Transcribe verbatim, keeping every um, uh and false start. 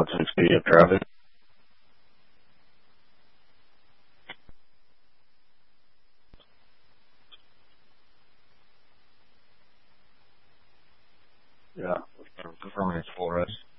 what, sixty of traffic? Yeah, confirming it's full rest.